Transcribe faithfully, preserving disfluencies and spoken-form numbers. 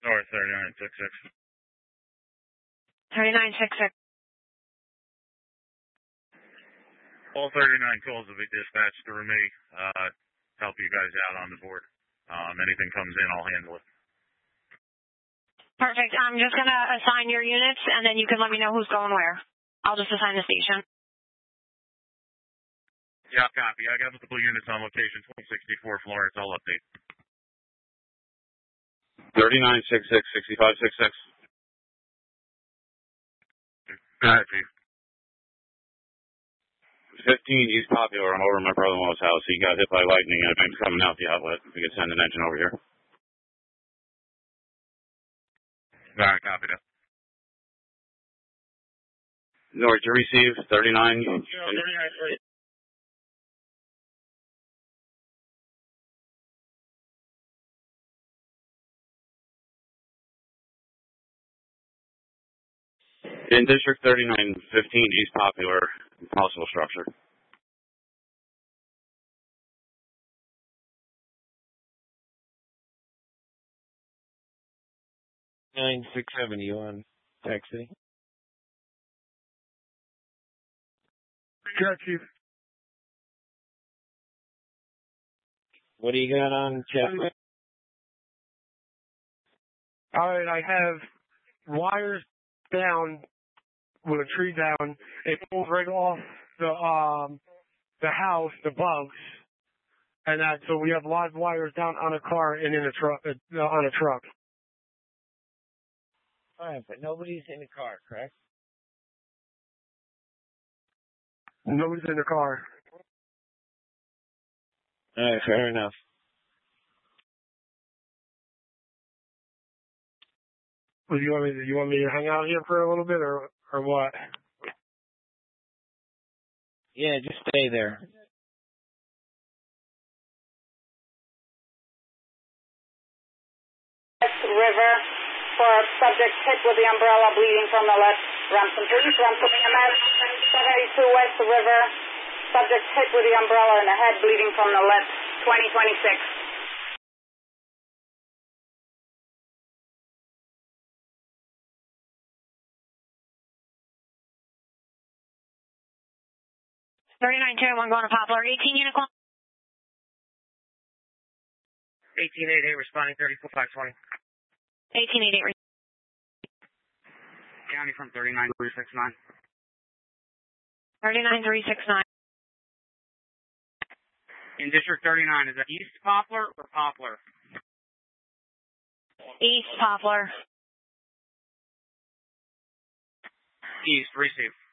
North thirty-nine sixty-six. thirty-nine sixty-six. All thirty-nine calls will be dispatched through me. Uh, help you guys out on the board. Um, anything comes in, I'll handle it. Perfect. I'm just going to assign your units, and then you can let me know who's going where. I'll just assign the station. Yeah, copy. I got multiple units on location twenty sixty-four Florence. I'll update. thirty-nine sixty-six, sixty-five sixty-six. Go ahead, Chief. fifteen East Popular. I'm over at my brother-in-law's house. He got hit by lightning and it's coming out the outlet. If we could send an engine over here. All right, copy that. North to receive, thirty-nine. No, thirty-nine, thirty. In District thirty-nine fifteen East Popular, possible structure. nine six seven, you on taxi? Yeah, Chief. What do you got on chat? All right, I have wires down with a tree down. It pulled right off the um the house, the bugs, and that. So we have live wires down on a car and in a truck uh, on a truck. All right, but nobody's in the car, correct? Nobody's in the car. All right, fair enough. Well, you want me to, you want me to hang out here for a little bit, or or what? Yeah, just stay there. River for subject hit with the umbrella bleeding from the left. Ramson, please. Ramson, E M S seventy-two West River. Subject hit with the umbrella in the head, bleeding from the left. twenty twenty-six. thirty-nine two one going to Poplar. eighteen unit call. eighteen eighty-eight responding thirty-four five twenty. eighteen eighty-eight. County from thirty-nine three sixty-nine. thirty-nine three sixty-nine. In District thirty-nine, is that East Poplar or Poplar? East Poplar. East, receive.